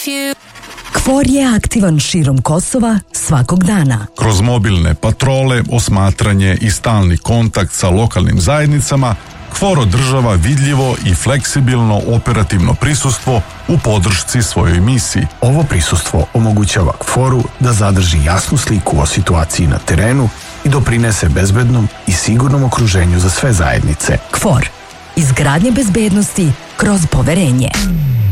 KFOR je aktivan širom Kosova svakog dana. Kroz mobilne patrole, osmatranje i stalni kontakt sa lokalnim zajednicama, KFOR održava vidljivo i fleksibilno operativno prisustvo u podršci svojoj misiji. Ovo prisustvo omogućava KFOR-u da zadrži jasnu sliku o situaciji na terenu i doprinese bezbednom i sigurnom okruženju za sve zajednice. KFOR. Izgradnje bezbednosti kroz poverenje.